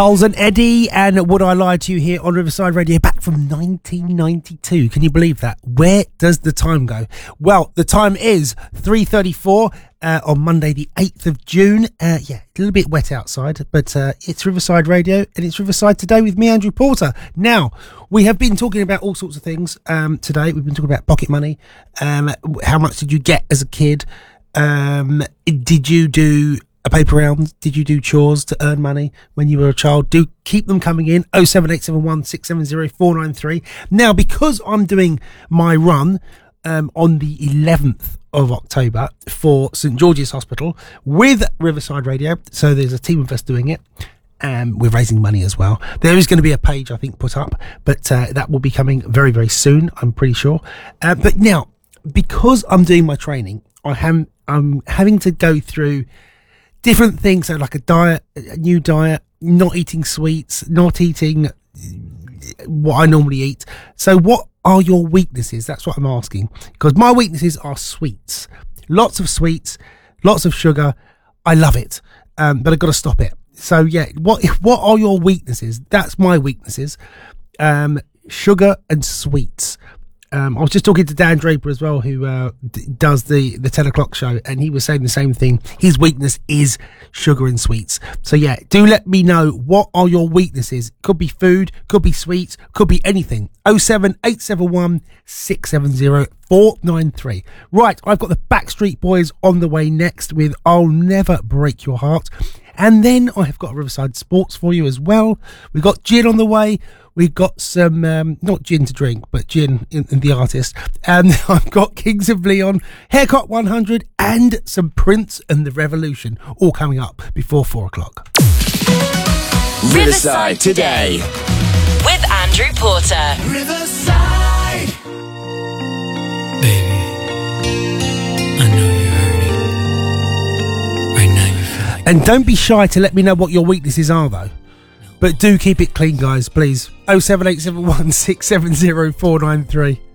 Charles and Eddie, and Would I Lie to You here on Riverside Radio, back from 1992. Can you believe that? Where does the time go? Well, the time is 3:34 on Monday the 8th of June. A little bit wet outside, but it's Riverside Radio, and it's Riverside Today with me, Andrew Porter. Now, we have been talking about all sorts of things today. We've been talking about pocket money. How much did you get as a kid? Did you do a paper round? Did you do chores to earn money when you were a child? Do keep them coming in. 07871 670 493. Now, because I'm doing my run on the 11th of October for St George's Hospital with Riverside Radio, so there's a team of us doing it. We're raising money as well. There is going to be a page, I think, put up, but that will be coming very, very soon, I'm pretty sure. But now, because I'm doing my training, I'm having to go through different things, so like a new diet, not eating sweets, not eating what I normally eat. So what are your weaknesses? That's what I'm asking. Because my weaknesses are sweets. Lots of sweets, lots of sugar. I love it. But I've got to stop it. So yeah, what are your weaknesses? That's my weaknesses. Sugar and sweets. I was just talking to Dan Draper as well, who does the 10 o'clock show, and he was saying the same thing. His weakness is sugar and sweets. So yeah, do let me know, what are your weaknesses? Could be food, could be sweets, could be anything. 07871 670 493. Right, I've got the Backstreet Boys on the way next with I'll Never Break Your Heart. And then I have got Riverside Sports for you as well. We've got gin on the way. We've got some, not gin to drink, but gin in the artist. And I've got Kings of Leon, Haircut 100, and some Prince and the Revolution, all coming up before 4 o'clock. Riverside Today with Andrew Porter. Riverside. Baby, I know you're hurting. Right now you feel like... And don't be shy to let me know what your weaknesses are, though. But do keep it clean, guys, please. 07871 670 493.